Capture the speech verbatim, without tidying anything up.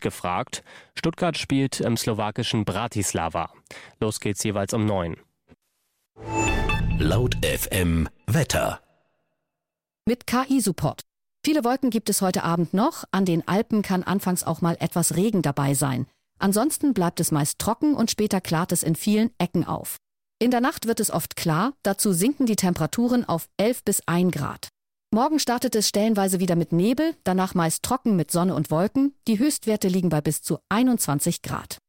gefragt. Stuttgart spielt im slowakischen Bratislava. Los geht's jeweils um neun. Laut F M Wetter. Mit K I-Support. Viele Wolken gibt es heute Abend noch. An den Alpen kann anfangs auch mal etwas Regen dabei sein. Ansonsten bleibt es meist trocken und später klart es in vielen Ecken auf. In der Nacht wird es oft klar, dazu sinken die Temperaturen auf elf bis ein Grad. Morgen startet es stellenweise wieder mit Nebel, danach meist trocken mit Sonne und Wolken. Die Höchstwerte liegen bei bis zu einundzwanzig Grad.